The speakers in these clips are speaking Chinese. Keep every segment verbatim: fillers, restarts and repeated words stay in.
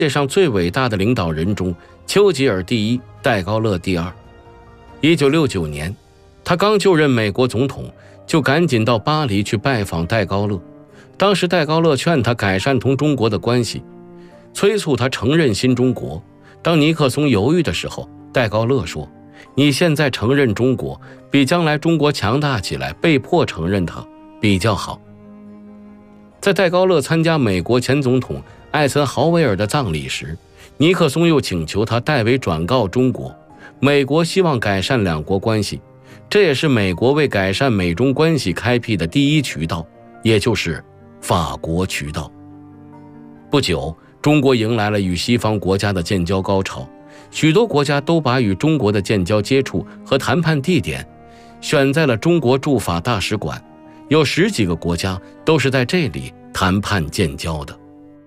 界上最伟大的领导人中，丘吉尔第一，戴高乐第二。一九六九年，他刚就任美国总统，就赶紧到巴黎去拜访戴高乐。当时戴高乐劝他改善同中国的关系，催促他承认新中国。当尼克松犹豫的时候，戴高乐说：“你现在承认中国，比将来中国强大起来被迫承认它比较好。”在戴高乐参加美国前总统艾森豪威尔的葬礼时，尼克松又请求他代为转告中国，美国希望改善两国关系，这也是美国为改善美中关系开辟的第一渠道，也就是法国渠道。不久，中国迎来了与西方国家的建交高潮，许多国家都把与中国的建交接触和谈判地点选在了中国驻法大使馆，有十几个国家都是在这里谈判建交的。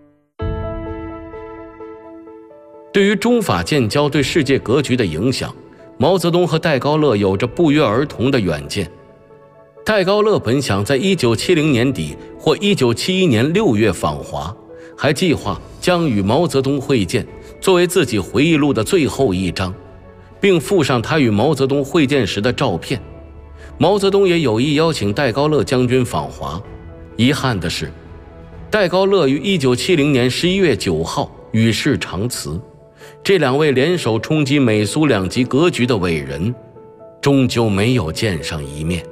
对于中法建交对世界格局的影响，毛泽东和戴高乐有着不约而同的远见。戴高乐本想在一九七零年底或一九七一年六月访华，还计划将与毛泽东会见作为自己回忆录的最后一章，并附上他与毛泽东会见时的照片。毛泽东也有意邀请戴高乐将军访华，遗憾的是，戴高乐于一九七零年十一月九号与世长辞。这两位联手冲击美苏两极格局的伟人，终究没有见上一面。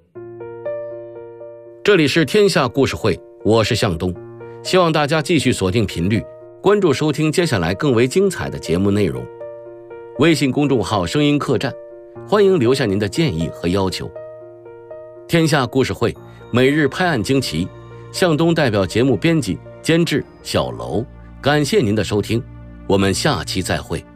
这里是天下故事会，我是向东，希望大家继续锁定频率，关注收听接下来更为精彩的节目内容。微信公众号声音客栈，欢迎留下您的建议和要求。天下故事会每日拍案惊奇，向东代表节目编辑监制小楼，感谢您的收听，我们下期再会。